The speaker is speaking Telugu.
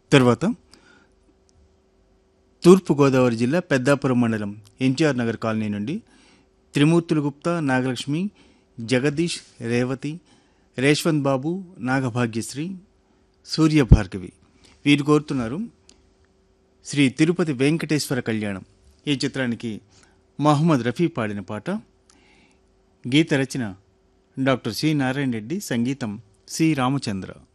తర్వాత తూర్పుగోదావరి జిల్లా పెద్దాపురం మండలం ఎన్టీఆర్ నగర్ కాలనీ నుండి త్రిమూర్తులు గుప్తా, నాగలక్ష్మి, జగదీష్, రేవతి, రేష్వంత్ బాబు, నాగభాగ్యశ్రీ, సూర్యభార్గవి వీరు కోరుతున్నారు శ్రీ తిరుపతి వెంకటేశ్వర కళ్యాణం ఈ చిత్రానికి మహమ్మద్ రఫీ పాడిన పాట. గీత రచన డాక్టర్ సి నారాయణ రెడ్డి, సంగీతం సి రామచంద్ర.